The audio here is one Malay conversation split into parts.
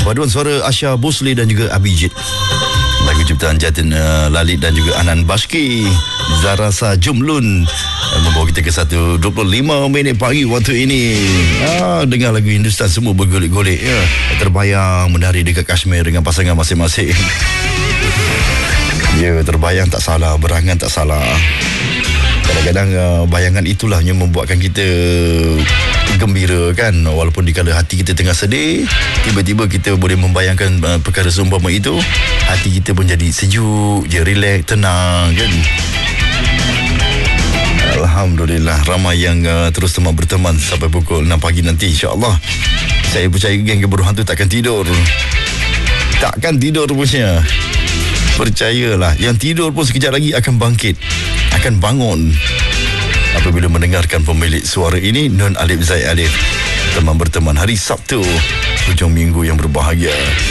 Paduan suara Asha Bosle dan juga Abhijit. Lagu ciptaan Jatin Lalit dan juga Anan Bashki. Zarasa Jumlun membawa kita ke 1:25 pagi waktu ini. Dengar lagu Hindustan semua bergolek-golek ya. Terbayang menari dekat Kashmir dengan pasangan masing-masing. Ya, terbayang tak salah, berangan tak salah. Kadang-kadang bayangan itulah yang membuatkan kita gembira kan. Walaupun dikala hati kita tengah sedih, tiba-tiba kita boleh membayangkan perkara seumpama itu, hati kita pun jadi sejuk je, relax, tenang kan. Alhamdulillah, ramai yang terus teman berteman sampai pukul 6 pagi nanti, insya-Allah. Saya percaya geng Keburu Hantu takkan tidur. Takkan tidur punya. Percayalah, yang tidur pun sekejap lagi akan bangkit, akan bangun apabila mendengarkan pemilik suara ini, Nun Alif Zaid Alif. Teman berteman hari Sabtu, hujung minggu yang berbahagia.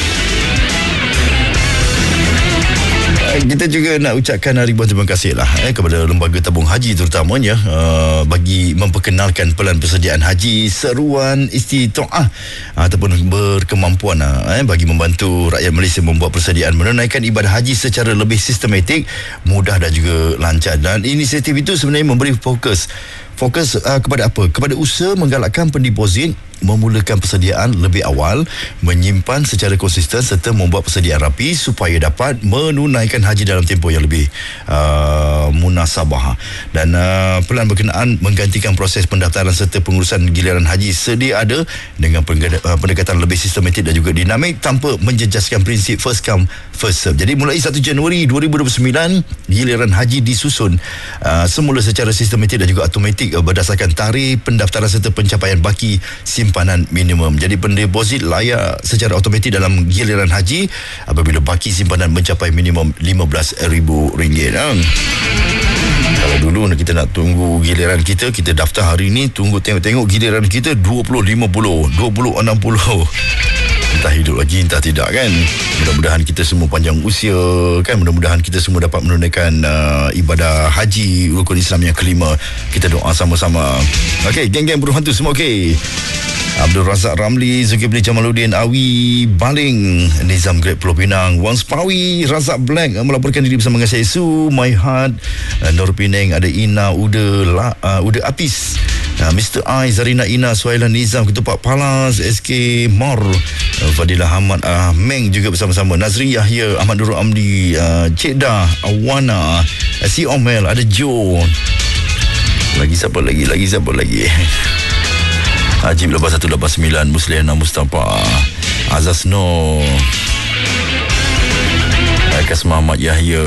Kita juga nak ucapkan ribuan terima kasih lah kepada Lembaga Tabung Haji terutamanya bagi memperkenalkan pelan persediaan haji seruan istitaah ataupun berkemampuan bagi membantu rakyat Malaysia membuat persediaan menunaikan ibadah haji secara lebih sistematik, mudah dan juga lancar. Dan inisiatif itu sebenarnya memberi fokus kepada apa? Kepada usaha menggalakkan pendeposit, memulakan persediaan lebih awal, menyimpan secara konsisten serta membuat persediaan rapi supaya dapat menunaikan haji dalam tempoh yang lebih munasabah. Dan pelan berkenaan menggantikan proses pendaftaran serta pengurusan giliran haji sedia ada dengan pendekatan lebih sistematik dan juga dinamik tanpa menjejaskan prinsip first come first serve. Jadi mulai 1 Januari 2029 giliran haji disusun semula secara sistematik dan juga automatik berdasarkan tarikh pendaftaran serta pencapaian baki simpanan minimum. Jadi pendeposit layak secara automatik dalam giliran haji apabila baki simpanan mencapai minimum RM15,000. Kalau dulu kita nak tunggu giliran kita daftar hari ni, tunggu tengok giliran kita 2050, 2060. Entah hidup lagi, entah tidak kan. Mudah-mudahan kita semua panjang usia kan. Mudah-mudahan kita semua dapat menunaikan ibadah haji rukun Islam yang kelima. Kita doa sama-sama. Okey, geng-geng Burung Hantu semua okey. Abdul Razak Ramli, Zulkifli Jamaluddin, Awi Baling, Nizam Great Pulau Pinang, Wan Spawi, Razak Black melaporkan diri bersama dengan saya Su, My Heart, Nur Penang, ada Ina, Uda Apis, Mr. I, Zarina Ina, Suhailan Nizam, Ketupat Palas, SK Mor, Fadilah Ahmad, Meng juga bersama-sama, Nazri Yahya, Ahmad Nurul Amdi, Cik Dah, Awana, Si Omel, ada Joe. Lagi siapa lagi? Haji Lepas 189, Musliana Mustafa, Azaz Noh, Kasma Ahmad Yahya.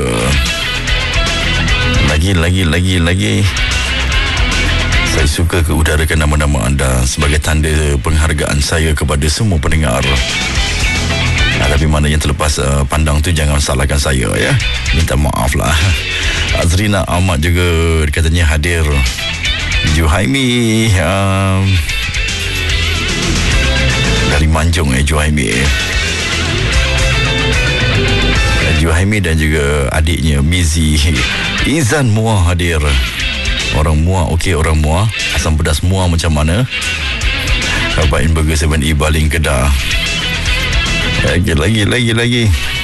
Lagi. Saya suka keudarakan nama-nama anda sebagai tanda penghargaan saya kepada semua pendengar. Tapi mana yang terlepas pandang tu jangan salahkan saya ya. Minta maaf lah. Azrina Ahmad juga katanya hadir. Juhaimi dari Manjung Juhaimi. Juhaimi dan juga adiknya Mizi Izan Muah hadir. Orang Muah, okey orang Muah. Asam pedas Muah macam mana? Kabain Burger 7E Baling Kedah. Lagi.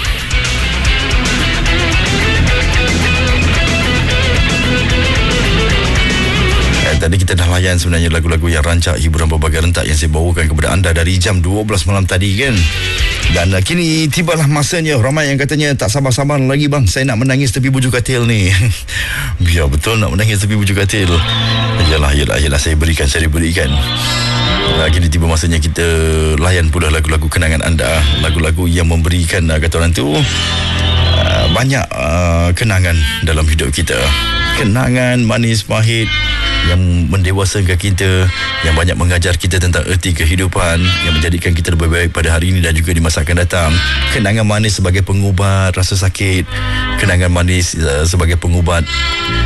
Tadi kita dah layan sebenarnya lagu-lagu yang rancak hiburan berbagai rentak yang saya bawakan kepada anda dari jam 12 malam tadi kan. Dan kini tibalah masanya. Ramai yang katanya tak sabar-sabar lagi bang, saya nak menangis tepi bujur katil ni. Ya betul, nak menangis tepi bujur katil. Yalah saya berikan. Kini tiba masanya kita layan pula lagu-lagu kenangan anda. Lagu-lagu yang memberikan kata orang tu banyak kenangan dalam hidup kita. Kenangan manis pahit yang mendewasakan kita, yang banyak mengajar kita tentang erti kehidupan, yang menjadikan kita lebih baik pada hari ini dan juga di masa akan datang. Kenangan manis sebagai pengubat rasa sakit, kenangan manis sebagai pengubat